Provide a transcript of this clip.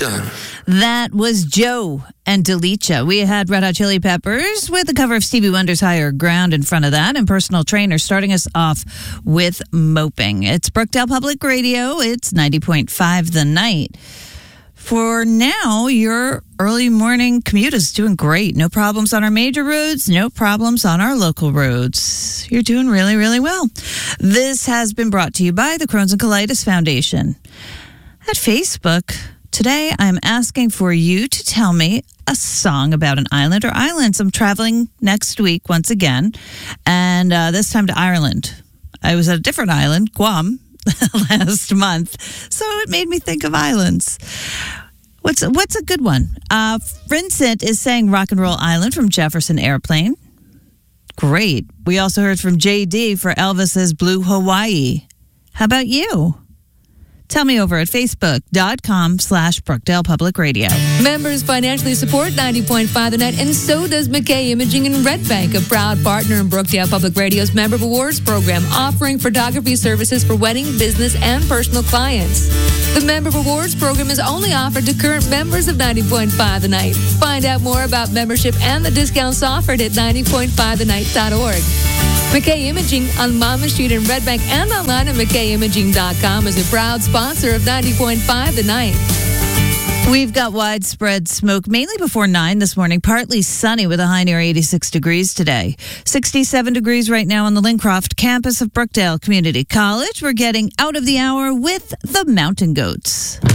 Done. That was Joe and Delicia. We had Red Hot Chili Peppers with the cover of Stevie Wonder's Higher Ground in front of that, and Personal Trainer starting us off with Moping. It's Brookdale Public Radio. It's 90.5 The Night. For now, your early morning commute is doing great. No problems on our major roads, no problems on our local roads. You're doing really, really well. This has been brought to you by the Crohn's and Colitis Foundation. At Facebook, today I'm asking for you to tell me a song about an island or islands. I'm traveling next week once again, and this time to Ireland. I was at a different island, Guam, last month, so it made me think of islands. What's a good one? Vincent is saying Rock and Roll Island from Jefferson Airplane. Great. We also heard from JD for Elvis's Blue Hawaii. How about you? Tell me over at facebook.com/Brookdale Public Radio. Members financially support 90.5 The Night, and so does McKay Imaging in Red Bank, a proud partner in Brookdale Public Radio's Member Rewards program, offering photography services for wedding, business, and personal clients. The Member Rewards program is only offered to current members of 90.5 The Night. Find out more about membership and the discounts offered at 90.5thenight.org. McKay Imaging on Monmouth Street in Red Bank and online at McKayImaging.com is a proud sponsor of 90.5 The Night. We've got widespread smoke, mainly before 9 this morning. Partly sunny with a high near 86 degrees today. 67 degrees right now on the Lincroft campus of Brookdale Community College. We're getting out of the hour with the Mountain Goats.